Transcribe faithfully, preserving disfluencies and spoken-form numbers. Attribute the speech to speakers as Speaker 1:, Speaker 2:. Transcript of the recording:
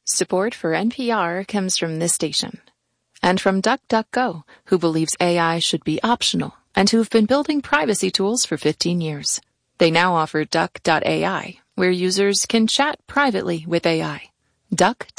Speaker 1: Support for N P R comes from this station. And from DuckDuckGo, who believes A I should be optional and who've been building privacy tools for fifteen years. They now offer Duck dot A I, where users can chat privately with A I. Duck